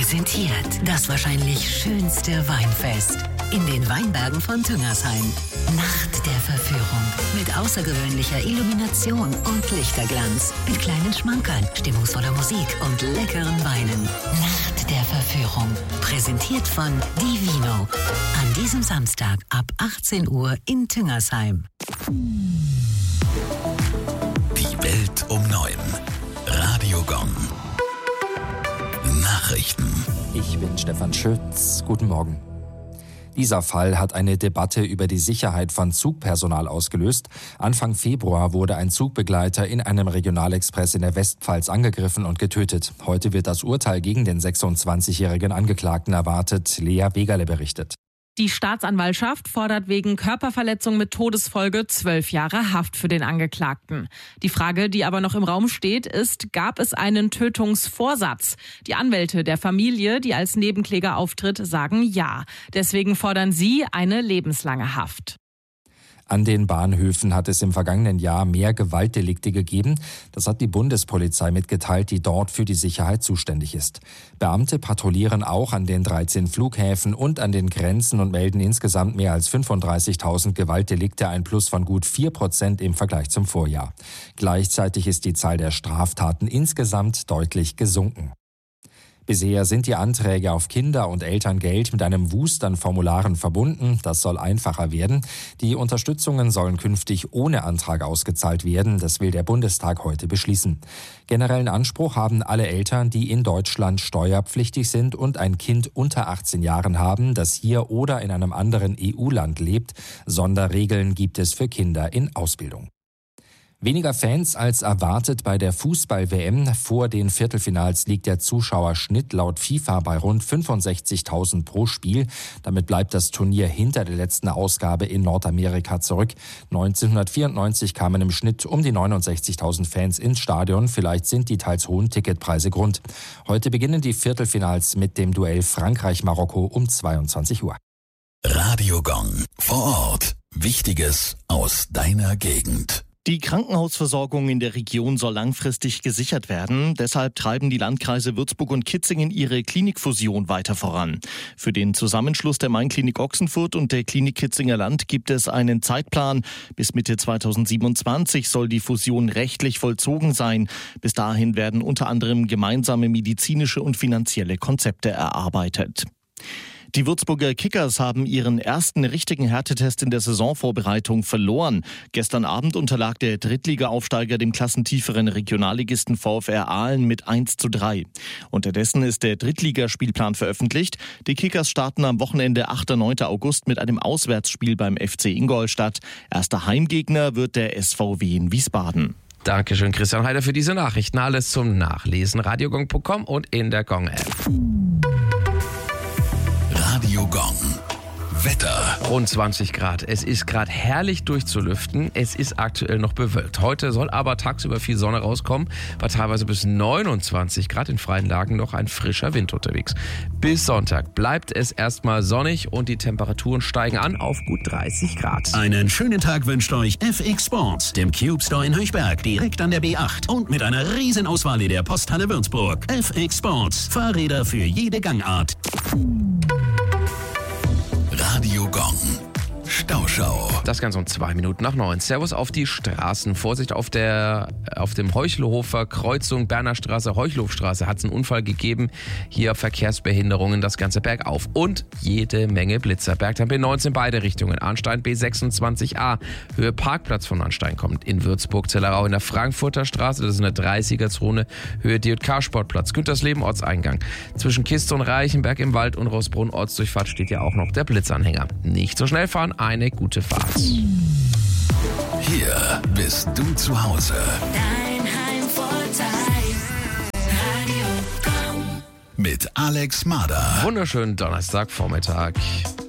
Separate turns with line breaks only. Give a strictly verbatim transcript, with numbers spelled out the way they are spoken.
präsentiert das wahrscheinlich schönste Weinfest in den Weinbergen von Tüngersheim. Nacht der Verführung mit außergewöhnlicher Illumination und Lichterglanz, mit kleinen Schmankerl, stimmungsvoller Musik und leckeren Weinen. Nacht der Verführung, präsentiert von Divino. An diesem Samstag ab achtzehn Uhr in Tüngersheim.
Die Welt um neun. Radio Gong. Nachrichten.
Ich bin Stefan Schütz. Guten Morgen. Dieser Fall hat eine Debatte über die Sicherheit von Zugpersonal ausgelöst. Anfang Februar wurde ein Zugbegleiter in einem Regionalexpress in der Westpfalz angegriffen und getötet. Heute wird das Urteil gegen den sechsundzwanzigjährigen Angeklagten erwartet. Lea Wegerle berichtet.
Die Staatsanwaltschaft fordert wegen Körperverletzung mit Todesfolge zwölf Jahre Haft für den Angeklagten. Die Frage, die aber noch im Raum steht, ist, gab es einen Tötungsvorsatz? Die Anwälte der Familie, die als Nebenkläger auftritt, sagen ja. Deswegen fordern sie eine lebenslange Haft.
An den Bahnhöfen hat es im vergangenen Jahr mehr Gewaltdelikte gegeben. Das hat die Bundespolizei mitgeteilt, die dort für die Sicherheit zuständig ist. Beamte patrouillieren auch an den dreizehn Flughäfen und an den Grenzen und melden insgesamt mehr als fünfunddreißigtausend Gewaltdelikte, ein Plus von gut vier Prozent im Vergleich zum Vorjahr. Gleichzeitig ist die Zahl der Straftaten insgesamt deutlich gesunken. Bisher sind die Anträge auf Kinder- und Elterngeld mit einem Wust an Formularen verbunden. Das soll einfacher werden. Die Unterstützungen sollen künftig ohne Antrag ausgezahlt werden. Das will der Bundestag heute beschließen. Generellen Anspruch haben alle Eltern, die in Deutschland steuerpflichtig sind und ein Kind unter achtzehn Jahren haben, das hier oder in einem anderen E U-Land lebt. Sonderregeln gibt es für Kinder in Ausbildung. Weniger Fans als erwartet bei der Fußball-W M. Vor den Viertelfinals liegt der Zuschauerschnitt laut FIFA bei rund fünfundsechzigtausend pro Spiel. Damit bleibt das Turnier hinter der letzten Ausgabe in Nordamerika zurück. neunzehnhundertvierundneunzig kamen im Schnitt um die neunundsechzigtausend Fans ins Stadion. Vielleicht sind die teils hohen Ticketpreise Grund. Heute beginnen die Viertelfinals mit dem Duell Frankreich-Marokko um zweiundzwanzig Uhr.
Radio Gong. Vor Ort. Wichtiges aus deiner Gegend.
Die Krankenhausversorgung in der Region soll langfristig gesichert werden. Deshalb treiben die Landkreise Würzburg und Kitzingen ihre Klinikfusion weiter voran. Für den Zusammenschluss der Main-Klinik Ochsenfurt und der Klinik Kitzinger Land gibt es einen Zeitplan. Bis Mitte zweitausendsiebenundzwanzig soll die Fusion rechtlich vollzogen sein. Bis dahin werden unter anderem gemeinsame medizinische und finanzielle Konzepte erarbeitet. Die Würzburger Kickers haben ihren ersten richtigen Härtetest in der Saisonvorbereitung verloren. Gestern Abend unterlag der Drittliga-Aufsteiger dem klassentieferen Regionalligisten VfR Aalen mit eins zu drei. Unterdessen ist der Drittligaspielplan veröffentlicht. Die Kickers starten am Wochenende achter und neunter August mit einem Auswärtsspiel beim F C Ingolstadt. Erster Heimgegner wird der S V W in Wiesbaden.
Dankeschön, Christian Heider, für diese Nachrichten. Alles zum Nachlesen. radiogong punkt com und in der Gong-App.
Radio Gong. Wetter.
Rund zwanzig Grad. Es ist gerade herrlich durchzulüften. Es ist aktuell noch bewölkt. Heute soll aber tagsüber viel Sonne rauskommen. War teilweise bis neunundzwanzig Grad. In freien Lagen noch ein frischer Wind unterwegs. Bis Sonntag bleibt es erstmal sonnig und die Temperaturen steigen an auf gut dreißig Grad.
Einen schönen Tag wünscht euch F X Sports, dem Cube Store in Höchberg, direkt an der B acht und mit einer riesen Auswahl in der Posthalle Würzburg. F X Sports, Fahrräder für jede Gangart. Radio Gong. Stauschau.
Das Ganze um zwei Minuten nach neun. Servus auf die Straßen. Vorsicht auf der auf dem Heuchelhofer Kreuzung Bernerstraße, Heuchelhofstraße hat es einen Unfall gegeben. Hier Verkehrsbehinderungen, das Ganze bergauf. Und jede Menge Blitzer. Bergheim B neunzehn beide Richtungen. Arnstein B sechsundzwanzig a. Höhe Parkplatz von Arnstein kommt in Würzburg-Zellerau in der Frankfurter Straße. Das ist eine dreißiger-Zone. Höhe D J K-Sportplatz. Güntersleben Ortseingang. Zwischen Kiste und Reichenberg im Wald und Rossbrunn Ortsdurchfahrt steht ja auch noch der Blitzanhänger. Nicht so schnell fahren. Eine gute Fahrt.
Hier bist du zu Hause.
Dein Heimvorteil. Radio Gong.
Mit Alex Mader.
Wunderschönen Donnerstagvormittag.